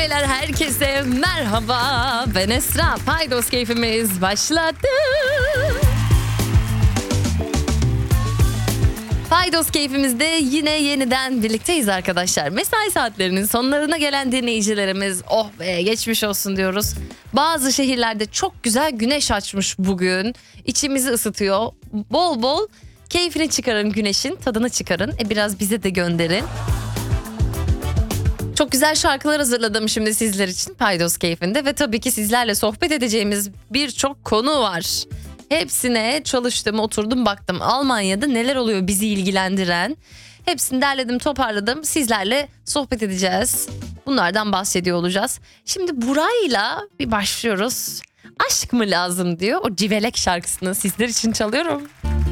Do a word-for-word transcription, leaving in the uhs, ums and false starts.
beyler herkese merhaba. Ben Esra. Paydos keyfimiz başladı. Paydos keyfimizde yine yeniden birlikteyiz arkadaşlar. Mesai saatlerinin sonlarına gelen dinleyicilerimiz oh be geçmiş olsun diyoruz. Bazı şehirlerde çok güzel güneş açmış bugün. İçimizi ısıtıyor. Bol bol keyfini çıkarın, güneşin tadını çıkarın. E biraz bize de gönderin. Çok güzel şarkılar hazırladım şimdi sizler için Paydos keyfinde ve tabii ki sizlerle sohbet edeceğimiz birçok konu var. Hepsine çalıştım, oturdum, baktım. Almanya'da neler oluyor bizi ilgilendiren. Hepsini derledim, toparladım. Sizlerle sohbet edeceğiz. Bunlardan bahsediyor olacağız. Şimdi Buray'la bir başlıyoruz. Aşk mı lazım diyor. O Civelek şarkısını sizler için çalıyorum.